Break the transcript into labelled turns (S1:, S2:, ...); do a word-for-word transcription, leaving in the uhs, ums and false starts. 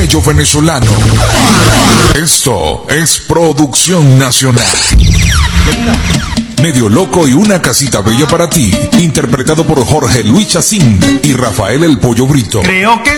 S1: sello venezolano. Esto es producción nacional. Medio Loco y una casita bella para ti, interpretado por Jorge Luis Chacín y Rafael el Pollo Brito.
S2: Creo que